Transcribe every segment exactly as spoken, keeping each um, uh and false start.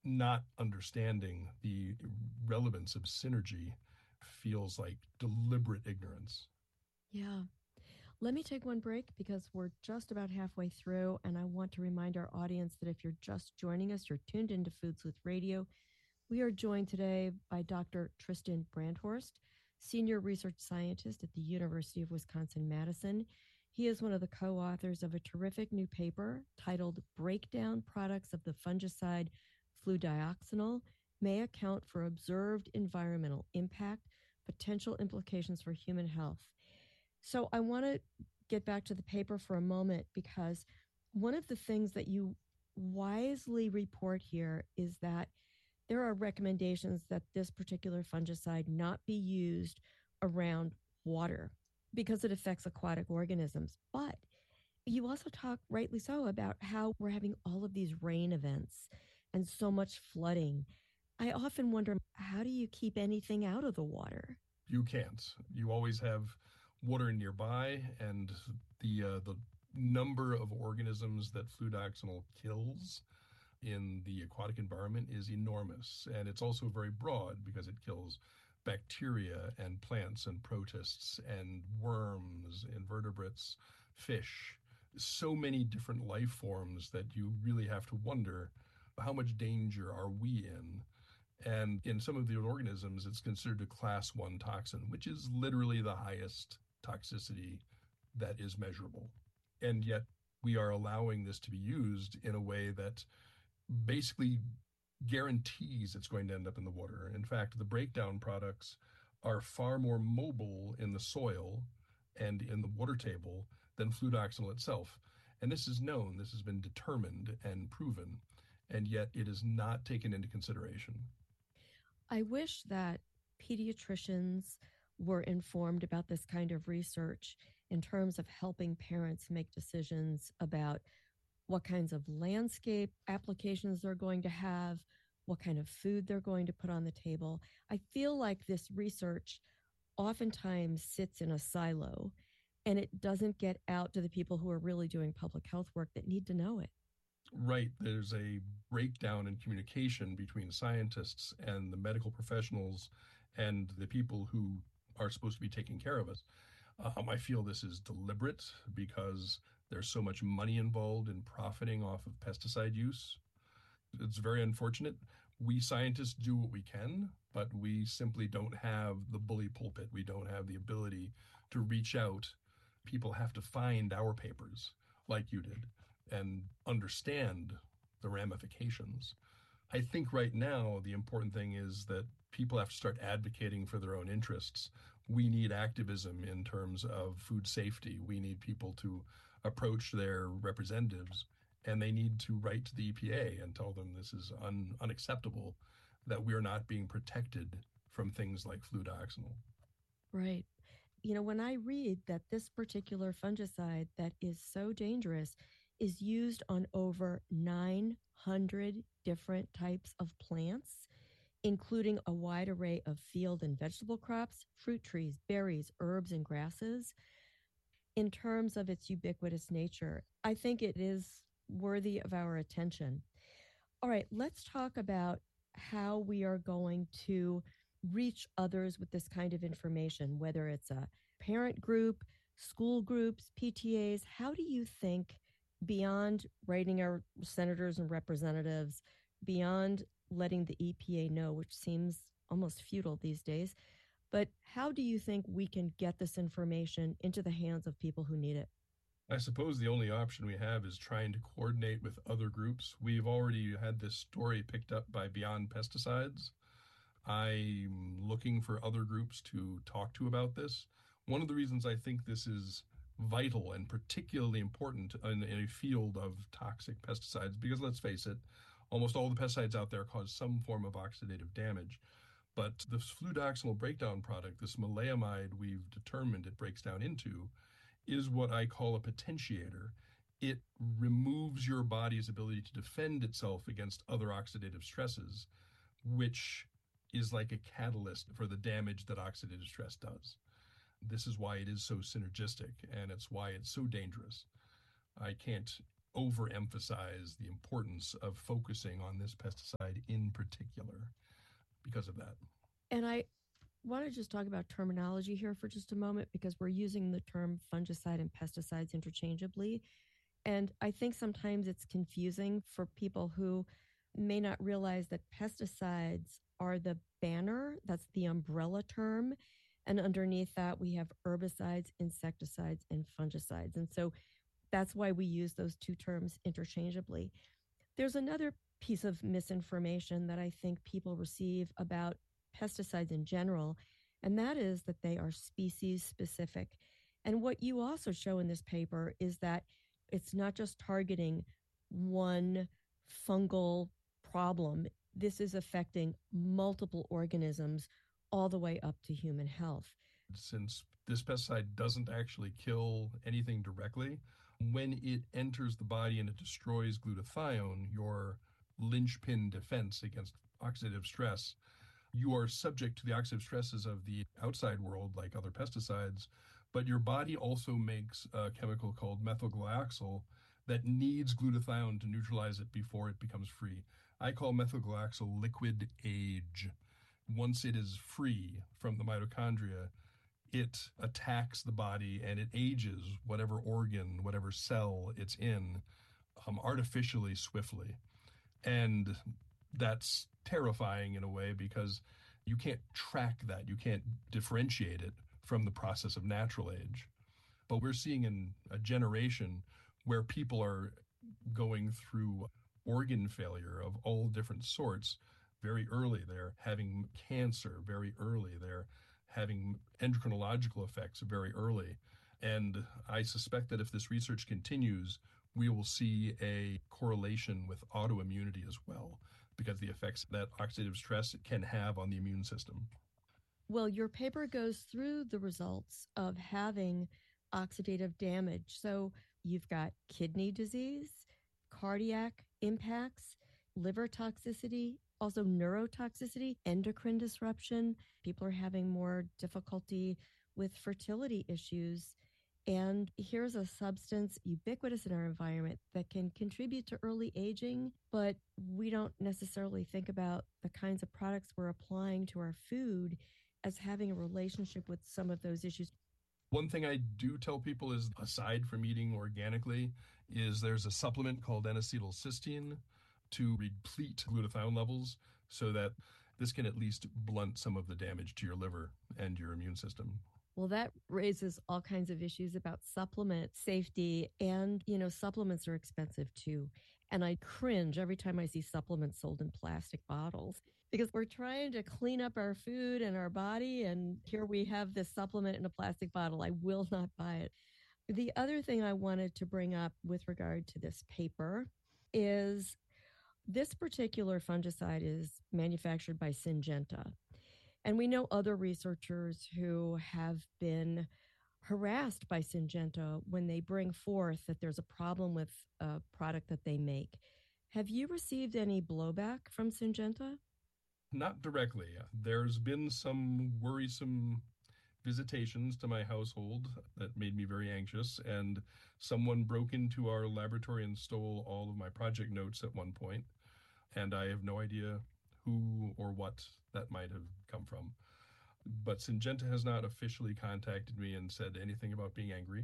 not understanding the relevance of synergy feels like deliberate ignorance. Yeah. Let me take one break because we're just about halfway through, and I want to remind our audience that if you're just joining us, you're tuned into Food Sleuth Radio. We are joined today by Doctor Tristan Brandhorst, Senior Research Scientist at the University of Wisconsin-Madison. He is one of the co-authors of a terrific new paper titled Breakdown Products of the Fungicide Fludioxonil May Account for Observed Environmental Impact, Potential Implications for Human Health. So I want to get back to the paper for a moment because one of the things that you wisely report here is that there are recommendations that this particular fungicide not be used around water because it affects aquatic organisms. But you also talk, rightly so, about how we're having all of these rain events and so much flooding. I often wonder, how do you keep anything out of the water? You can't. You always have water nearby, and the uh, the number of organisms that fludoxonil kills in the aquatic environment is enormous. And it's also very broad because it kills bacteria and plants and protists and worms, invertebrates, fish, so many different life forms that you really have to wonder, how much danger are we in? And in some of the organisms, it's considered a class one toxin, which is literally the highest toxicity that is measurable. And yet we are allowing this to be used in a way that basically guarantees it's going to end up in the water. In fact, the breakdown products are far more mobile in the soil and in the water table than fludoxonil itself. And this is known, this has been determined and proven, and yet it is not taken into consideration. I wish that pediatricians were informed about this kind of research in terms of helping parents make decisions about what kinds of landscape applications they're going to have, what kind of food they're going to put on the table. I feel like this research oftentimes sits in a silo and it doesn't get out to the people who are really doing public health work that need to know it. Right. There's a breakdown in communication between scientists and the medical professionals and the people who are supposed to be taking care of us. Um, I feel this is deliberate because there's so much money involved in profiting off of pesticide use. It's very unfortunate. We scientists do what we can, but we simply don't have the bully pulpit. We don't have the ability to reach out. People have to find our papers like you did and understand the ramifications. I think right now the important thing is that people have to start advocating for their own interests. We need activism in terms of food safety. We need people to approach their representatives, and they need to write to the E P A and tell them this is un- unacceptable, that we're not being protected from things like fludoxonil. Right. You know, when I read that this particular fungicide that is so dangerous is used on over nine hundred different types of plants, including a wide array of field and vegetable crops, fruit trees, berries, herbs, and grasses. In terms of its ubiquitous nature, I think it is worthy of our attention. All right, let's talk about how we are going to reach others with this kind of information, whether it's a parent group, school groups, P T As. How do you think, beyond writing our senators and representatives, beyond letting the E P A know, which seems almost futile these days, but how do you think we can get this information into the hands of people who need it? I suppose the only option we have is trying to coordinate with other groups. We've already had this story picked up by Beyond Pesticides. I'm looking for other groups to talk to about this. One of the reasons I think this is vital and particularly important in, in a field of toxic pesticides, because let's face it, almost all the pesticides out there cause some form of oxidative damage. But the fludoxonil breakdown product, this maleimide we've determined it breaks down into, is what I call a potentiator. It removes your body's ability to defend itself against other oxidative stresses, which is like a catalyst for the damage that oxidative stress does. This is why it is so synergistic, and it's why it's so dangerous. I can't overemphasize the importance of focusing on this pesticide in particular because of that. And I want to just talk about terminology here for just a moment because we're using the term fungicide and pesticides interchangeably. And I think sometimes it's confusing for people who may not realize that pesticides are the banner, that's the umbrella term. And underneath that, we have herbicides, insecticides, and fungicides. And so that's why we use those two terms interchangeably. There's another piece of misinformation that I think people receive about pesticides in general, and that is that they are species specific. And what you also show in this paper is that it's not just targeting one fungal problem. This is affecting multiple organisms all the way up to human health. Since this pesticide doesn't actually kill anything directly, when it enters the body and it destroys glutathione, your linchpin defense against oxidative stress, you are subject to the oxidative stresses of the outside world like other pesticides, but your body also makes a chemical called methylglyoxal that needs glutathione to neutralize it before it becomes free. I call methylglyoxal liquid age. Once it is free from the mitochondria, it attacks the body and it ages whatever organ, whatever cell it's in, um, artificially swiftly. And that's terrifying in a way because you can't track that. You can't differentiate it from the process of natural age. But we're seeing in a generation where people are going through organ failure of all different sorts very early. They're having cancer very early. They're having endocrinological effects very early. And I suspect that if this research continues, we will see a correlation with autoimmunity as well, because the effects that oxidative stress can have on the immune system. Well, your paper goes through the results of having oxidative damage. So you've got kidney disease, cardiac impacts, liver toxicity, also neurotoxicity, endocrine disruption. People are having more difficulty with fertility issues. And here's a substance ubiquitous in our environment that can contribute to early aging, but we don't necessarily think about the kinds of products we're applying to our food as having a relationship with some of those issues. One thing I do tell people is, aside from eating organically, is there's a supplement called N-acetylcysteine to replete glutathione levels so that this can at least blunt some of the damage to your liver and your immune system. Well, that raises all kinds of issues about supplement safety. And, you know, supplements are expensive too. And I cringe every time I see supplements sold in plastic bottles because we're trying to clean up our food and our body. And here we have this supplement in a plastic bottle. I will not buy it. The other thing I wanted to bring up with regard to this paper is this particular fungicide is manufactured by Syngenta. And we know other researchers who have been harassed by Syngenta when they bring forth that there's a problem with a product that they make. Have you received any blowback from Syngenta? Not directly. There's been some worrisome visitations to my household that made me very anxious, and someone broke into our laboratory and stole all of my project notes at one point, and I have no idea who or what that might have come from. But Syngenta has not officially contacted me and said anything about being angry.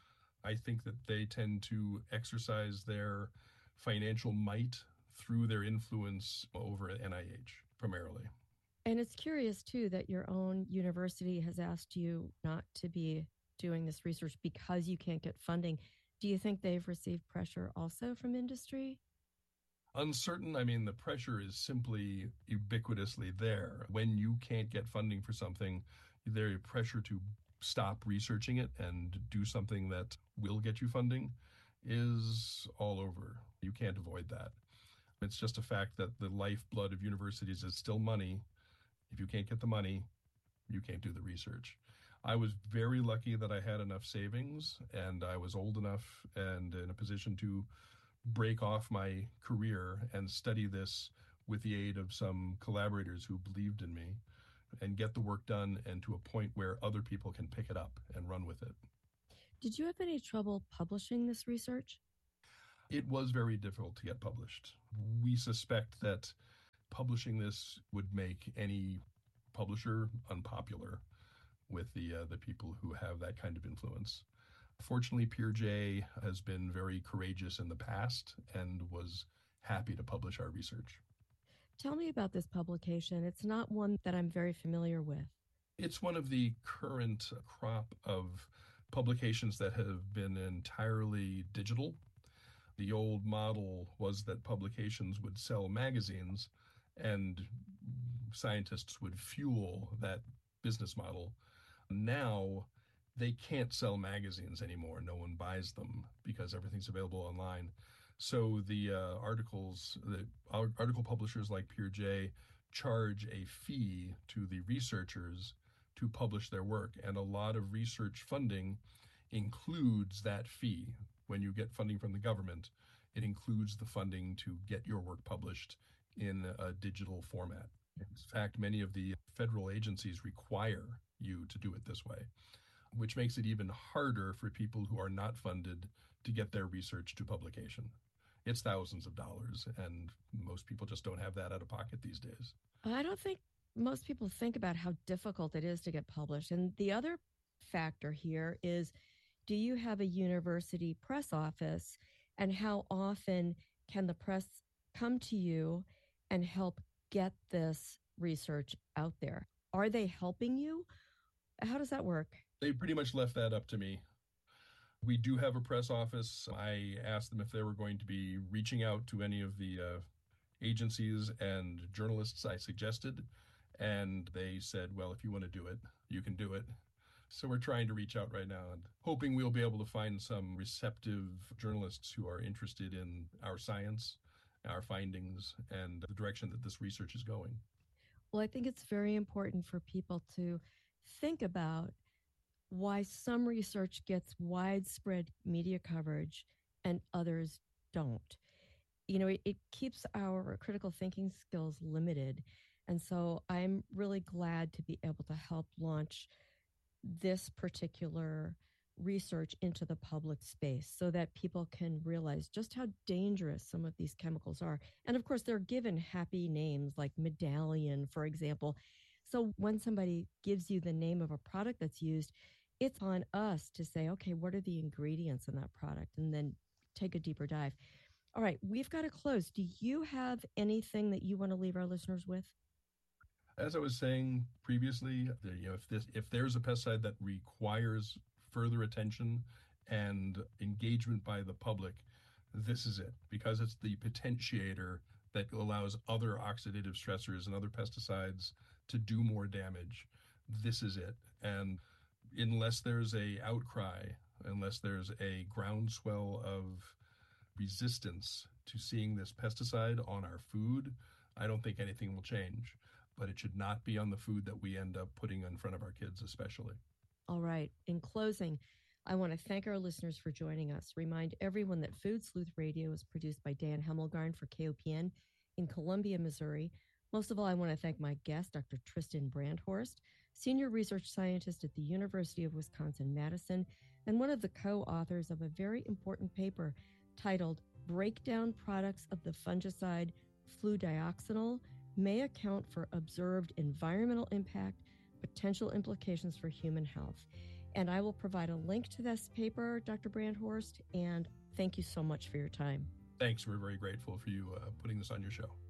I think that they tend to exercise their financial might through their influence over at N I H primarily. And it's curious too that your own university has asked you not to be doing this research because you can't get funding. Do you think they've received pressure also from industry? Uncertain. I mean, the pressure is simply ubiquitously there. When you can't get funding for something, there's pressure to stop researching it and do something that will get you funding is all over. You can't avoid that. It's just a fact that the lifeblood of universities is still money. If you can't get the money, you can't do the research. I was very lucky that I had enough savings and I was old enough and in a position to break off my career and study this with the aid of some collaborators who believed in me and get the work done and to a point where other people can pick it up and run with it. Did you have any trouble publishing this research? It was very difficult to get published. We suspect that publishing this would make any publisher unpopular with the uh, the people who have that kind of influence. Fortunately, PeerJ has been very courageous in the past and was happy to publish our research. Tell me about this publication. It's not one that I'm very familiar with. It's one of the current crop of publications that have been entirely digital. The old model was that publications would sell magazines and scientists would fuel that business model. Now, they can't sell magazines anymore. No one buys them because everything's available online. So the uh, articles, the article publishers like PeerJ charge a fee to the researchers to publish their work. And a lot of research funding includes that fee. When you get funding from the government, it includes the funding to get your work published in a digital format. In fact, many of the federal agencies require you to do it this way, which makes it even harder for people who are not funded to get their research to publication. It's thousands of dollars, and most people just don't have that out of pocket these days. I don't think most people think about how difficult it is to get published. And the other factor here is, do you have a university press office, and how often can the press come to you and help get this research out there? Are they helping you? How does that work? They pretty much left that up to me. We do have a press office. I asked them if they were going to be reaching out to any of the uh, agencies and journalists I suggested, and they said, well, if you want to do it, you can do it. So we're trying to reach out right now and hoping we'll be able to find some receptive journalists who are interested in our science, our findings, and the direction that this research is going. Well, I think it's very important for people to think about why some research gets widespread media coverage and others don't. You know, it, it keeps our critical thinking skills limited. And so I'm really glad to be able to help launch this particular research into the public space so that people can realize just how dangerous some of these chemicals are. And of course, they're given happy names like Medallion, for example. So when somebody gives you the name of a product that's used, it's on us to say, okay, what are the ingredients in that product? And then take a deeper dive. All right, we've got to close. Do you have anything that you want to leave our listeners with? As I was saying previously, you know, if this if there's a pesticide that requires further attention and engagement by the public, this is it, because it's the potentiator that allows other oxidative stressors and other pesticides to do more damage. This is it. And unless there's a outcry, unless there's a groundswell of resistance to seeing this pesticide on our food, I don't think anything will change. But it should not be on the food that we end up putting in front of our kids, especially. All right. In closing, I want to thank our listeners for joining us. Remind everyone that Food Sleuth Radio is produced by Dan Hemmelgarn for K O P N in Columbia, Missouri. Most of all, I want to thank my guest, Doctor Tristan Brandhorst, Senior Research Scientist at the University of Wisconsin-Madison, and one of the co-authors of a very important paper titled Breakdown Products of the Fungicide Fludioxonil May Account for Observed Environmental Impact, Potential Implications for Human Health. And I will provide a link to this paper, Doctor Brandhorst, and thank you so much for your time. Thanks. We're very grateful for you uh, putting this on your show.